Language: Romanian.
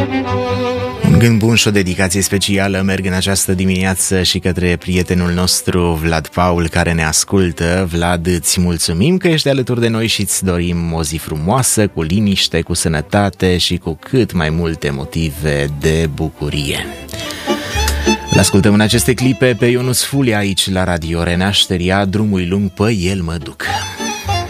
Un gând bun și o dedicație specială merg în această dimineață și către prietenul nostru Vlad Paul, care ne ascultă. Vlad, îți mulțumim că ești alături de noi și îți dorim o zi frumoasă, cu liniște, cu sănătate și cu cât mai multe motive de bucurie. Îl ascultăm în aceste clipe pe Ionuț Fulea aici la Radio Renașterea, drumul lung pe el mă duc.